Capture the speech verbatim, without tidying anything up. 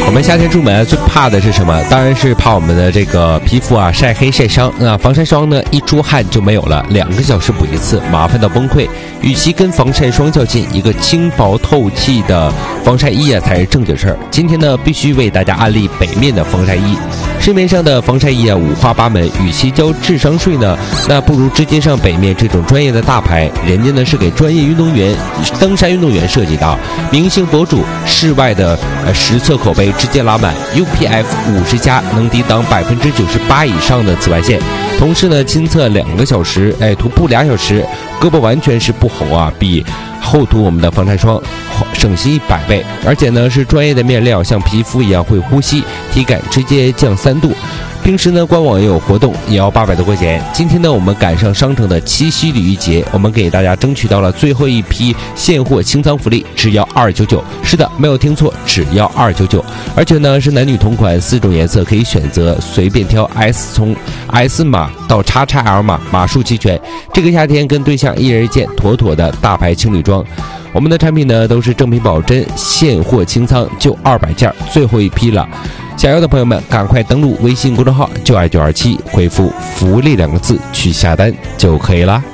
我们夏天出门最怕的是什么？当然是怕我们的这个皮肤啊晒黑晒伤。那防晒霜呢，一出汗就没有了，两个小时补一次，麻烦到崩溃。与其跟防晒霜较劲，一个轻薄透气的防晒衣啊才是正经事儿。今天呢，必须为大家安利北面的防晒衣。市面上的防晒衣啊五花八门，与其交智商税呢，那不如直接上北面这种专业的大牌，人家呢是给专业运动员、登山运动员设计的，明星博主室外的呃实测口碑直接拉满 U P F 五十加，能抵挡百分之九十八以上的紫外线。同时呢，亲测两个小时，哎，涂布俩小时，胳膊完全是不红啊，比厚涂我们的防晒霜省心一百倍。而且呢，是专业的面料，像皮肤一样会呼吸，体感直接降三度。平时呢，官网也有活动，也要八百多块钱。今天呢，我们赶上商城的七夕礼仪节，我们给大家争取到了最后一批现货清仓福利，只要二九九。是的，没有听错，只要二九九。而且呢，是男女同款，四种颜色可以选择，随便挑 S 从 S 码到 X X L 码，码数齐全。这个夏天跟对象一人一件，妥妥的大牌情侣装。我们的产品呢都是正品保真，现货清仓，就二百件，最后一批了。想要的朋友们，赶快登录微信公众号九二九二七，回复福利两个字去下单就可以了。